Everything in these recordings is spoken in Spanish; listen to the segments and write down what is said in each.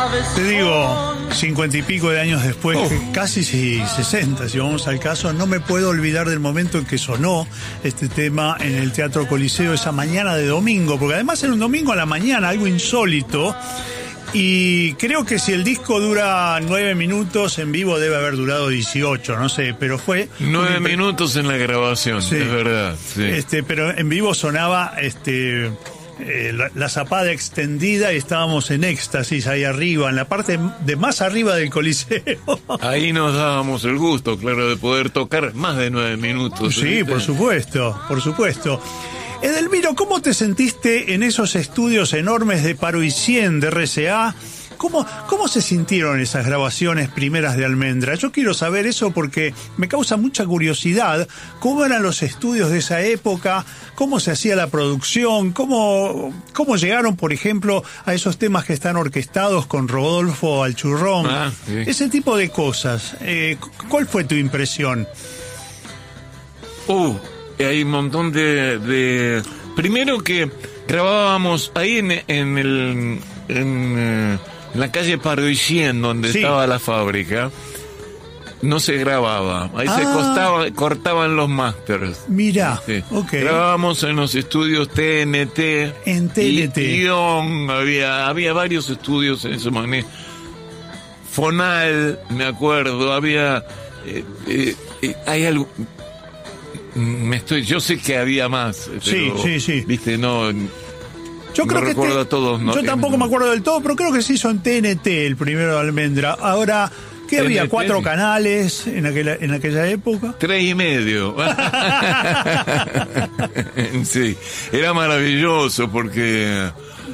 Te digo, 50 y pico de años después, casi 60, si vamos al caso, no me puedo olvidar del momento en que sonó este tema en el Teatro Coliseo esa mañana de domingo, porque además era un domingo a la mañana, algo insólito. Y creo que si el disco dura 9 minutos, en vivo debe haber durado 18, no sé, pero fue... 9 minutos en la grabación, sí, es verdad. Sí. Pero en vivo sonaba la zapada extendida y estábamos en éxtasis ahí arriba, en la parte de más arriba del Coliseo. Ahí nos dábamos el gusto, claro, de poder tocar más de 9 minutos. Sí, ¿viste? por supuesto, por supuesto. Edelmiro, ¿cómo te sentiste en esos estudios enormes de Paroicien, de RCA? ¿Cómo se sintieron esas grabaciones primeras de Almendra? Yo quiero saber eso porque me causa mucha curiosidad. ¿Cómo eran los estudios de esa época? ¿Cómo se hacía la producción? ¿Cómo llegaron, por ejemplo, a esos temas que están orquestados con Rodolfo Alchurrón? Sí. Ese tipo de cosas. ¿Cuál fue tu impresión? Hay un montón de... Primero que grabábamos ahí en la calle Paroicien, donde estaba la fábrica, no se grababa. Ahí se cortaban los masters. Mirá, sí. Okay. Grabábamos en los estudios TNT. En TNT. Ion, había varios estudios en ese momento. Fonal, me acuerdo, había... hay algo... Yo sé que había más, pero, sí. viste, no... Yo creo que recuerdo a todos, ¿no? Yo tampoco me acuerdo del todo, pero creo que se hizo en TNT el primero de Almendra. Ahora, ¿qué había? TNT. 4 canales en aquella época. 3,5. Sí, era maravilloso porque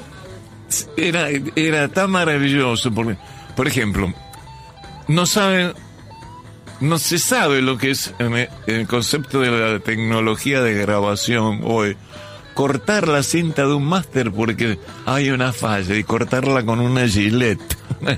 era tan maravilloso porque, por ejemplo, no se sabe lo que es el concepto de la tecnología de grabación hoy. Cortar la cinta de un máster porque hay una falla y cortarla con una Gillette.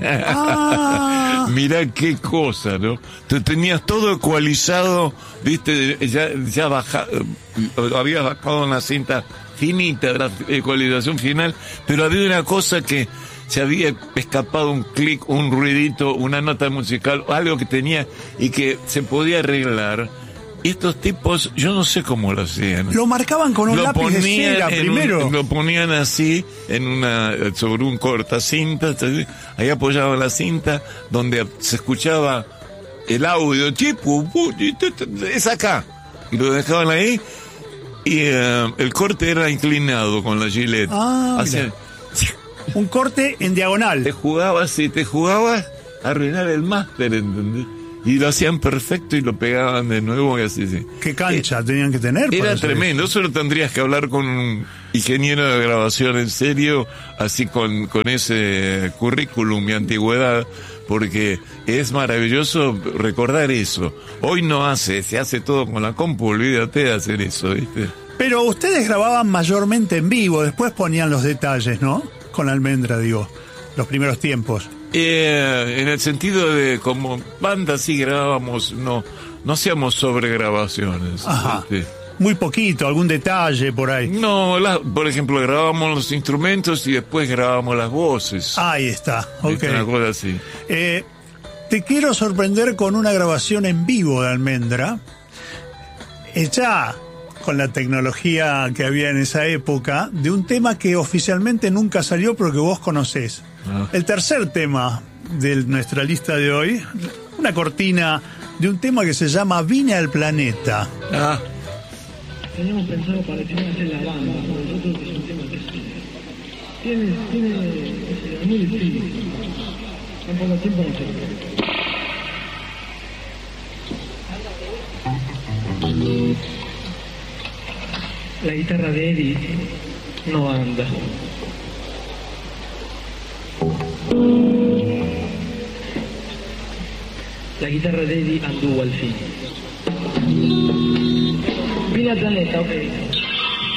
Mirá qué cosa, ¿no? Te tenías todo ecualizado, viste, ya habías bajado una cinta finita de la ecualización final, pero había una cosa que se había escapado, un clic, un ruidito, una nota musical, algo que tenía y que se podía arreglar. Estos tipos, yo no sé cómo lo hacían. Lo marcaban con un lápiz de cera primero. Lo ponían así, sobre un cortacinta, ahí apoyaban la cinta, donde se escuchaba el audio, es acá. Y lo dejaban ahí, y el corte era inclinado con la Gillette. Un corte en diagonal. Te jugabas a arruinar el máster, ¿entendés? Y lo hacían perfecto y lo pegaban de nuevo y así, sí. ¿Qué cancha tenían que tener? Era tremendo. Eso lo tendrías que hablar con un ingeniero de grabación en serio, así con ese currículum y antigüedad, porque es maravilloso recordar eso. Hoy se hace todo con la compu, olvídate de hacer eso, ¿viste? Pero ustedes grababan mayormente en vivo, después ponían los detalles, ¿no? Con Almendra, digo, los primeros tiempos. En el sentido de como banda sí grabábamos, no hacíamos sobregrabaciones. Ajá. Muy poquito, algún detalle por ahí. No, por ejemplo, grabábamos los instrumentos y después grabábamos las voces. Ahí está, ok. Una cosa así. Te quiero sorprender con una grabación en vivo de Almendra, hecha con la tecnología que había en esa época, de un tema que oficialmente nunca salió, pero que vos conocés. El tercer tema de nuestra lista de hoy, una cortina de un tema que se llama Vine al Planeta. Teníamos pensado para el final hacer la banda, nosotros que es un tema que tiene es muy difícil. No pongo tiempo en hacerlo. La guitarra de Eddie no anda. La guitarra de Eddie anduvo al fin. Vine al planeta, ok.